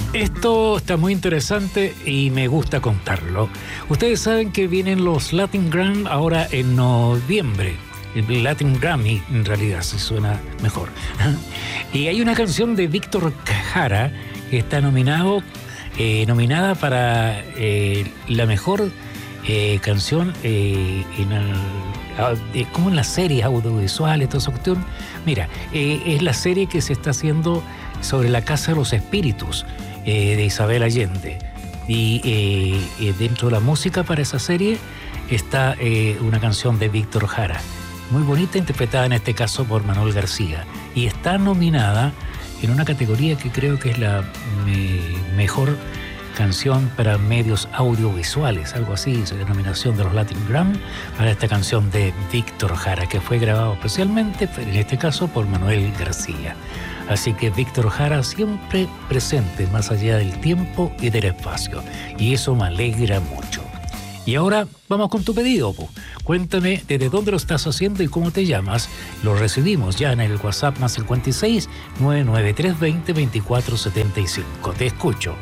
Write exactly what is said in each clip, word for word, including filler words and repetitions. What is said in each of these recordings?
Esto está muy interesante y me gusta contarlo. Ustedes saben que vienen los Latin Grammy ahora en noviembre. El Latin Grammy, en realidad, si suena mejor. Y hay una canción de Víctor Jara que está nominado, eh, nominada para eh, la mejor eh, canción eh, en el, eh, como en las series audiovisuales, toda esa cuestión. Mira, eh, es la serie que se está haciendo sobre la Casa de los Espíritus eh, de Isabel Allende. Y eh, eh, dentro de la música para esa serie está eh, una canción de Víctor Jara, muy bonita, interpretada en este caso por Manuel García. Y está nominada en una categoría que creo que es la me, mejor canción para medios audiovisuales, algo así, es la nominación de los Latin Grammy para esta canción de Víctor Jara, que fue grabado especialmente, en este caso, por Manuel García. Así que Víctor Jara siempre presente, más allá del tiempo y del espacio. Y eso me alegra mucho. Y ahora vamos con tu pedido, po. Cuéntame desde dónde lo estás haciendo y cómo te llamas. Lo recibimos ya en el WhatsApp más cincuenta y seis, nueve nueve tres, veinte, veinticuatro setenta y cinco. Te escucho.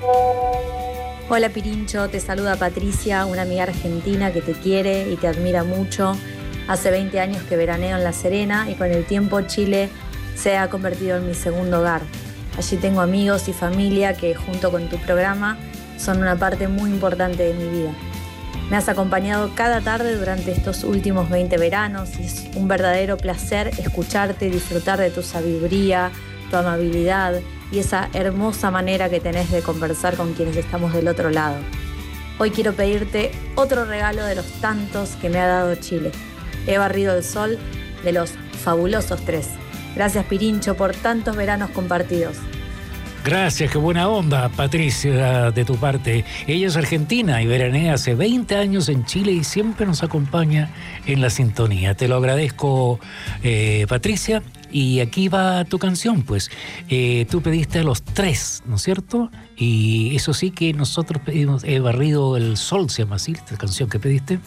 Hola Pirincho, te saluda Patricia, una amiga argentina que te quiere y te admira mucho. Hace veinte años que veraneo en La Serena y con el tiempo Chile se ha convertido en mi segundo hogar. Allí tengo amigos y familia que junto con tu programa son una parte muy importante de mi vida. Me has acompañado cada tarde durante estos últimos veinte veranos y es un verdadero placer escucharte y disfrutar de tu sabiduría, tu amabilidad y esa hermosa manera que tenés de conversar con quienes estamos del otro lado. Hoy quiero pedirte otro regalo de los tantos que me ha dado Chile. He barrido el sol de los fabulosos tres. Gracias Pirincho por tantos veranos compartidos. Gracias, qué buena onda, Patricia, de tu parte. Ella es argentina y veranea hace veinte años en Chile y siempre nos acompaña en la sintonía. Te lo agradezco, eh, Patricia. Y aquí va tu canción, pues. Eh, tú pediste a los tres, ¿no es cierto? Y eso sí que nosotros pedimos, he barrido el sol, se llama así, esta canción que pediste.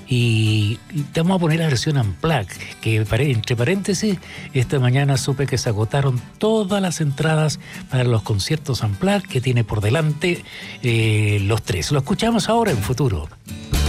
Y te vamos a poner la versión Unplugged, que entre paréntesis, esta mañana supe que se agotaron todas las entradas para los conciertos Unplugged que tiene por delante eh, los tres. Lo escuchamos ahora en Futuro.